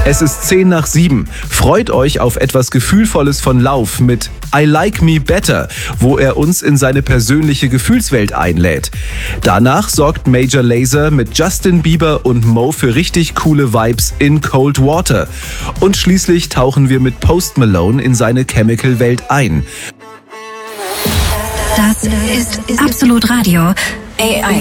Es ist 6:10. Freut euch auf etwas Gefühlvolles von Lauf mit I Like Me Better, wo er uns in seine persönliche Gefühlswelt einlädt. Danach sorgt Major Lazer mit Justin Bieber und Mo für richtig coole Vibes in Cold Water. Und schließlich tauchen wir mit Post Malone in seine Chemical-Welt ein. Das ist Absolut Radio. AI.